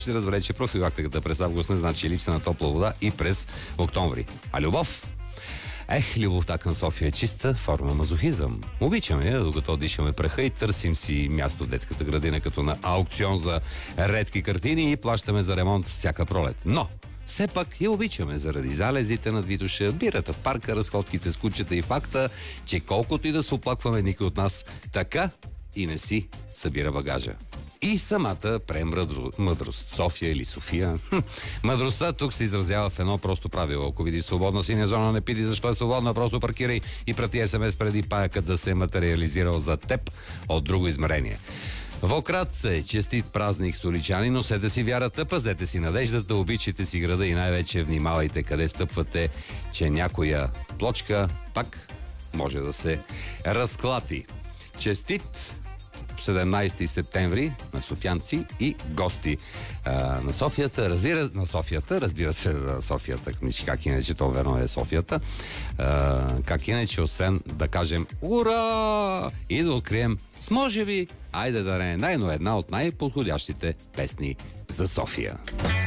ще разбере, че профилактиката през август не значи липса на топла вода и през октомври. А любов? Любовта към София е чиста форма мазохизъм. Обичаме я, докато дишаме праха и търсим си място в детската градина, като на аукцион за редки картини и плащаме за ремонт всяка пролет. Но все пак я обичаме заради залезите над Витоша, бирата в парка, разходките с кучета и факта, че колкото и да се оплакваме, никой от нас така и не си събира багажа. И самата премъдрост. София или София. Мъдростта тук се изразява в едно просто правило. Ако видиш свободна синя зона, не питай защо е свободна, просто паркирай и прати СМС преди паякът да се е материализирал за теб от друго измерение. Вократ се, честит празник, столичани, носете си вярата, пазете си надеждата, обичайте си града и най-вече внимавайте къде стъпвате, че някоя плочка пак може да се разклати. Честит 17 септември на софиянци и гости на Софията. Разбира се, на Софията. Как иначе, то верно е Софията. Как иначе, освен да кажем ура! И да открием с може би, айде да не е най-но една от най-подходящите песни за София.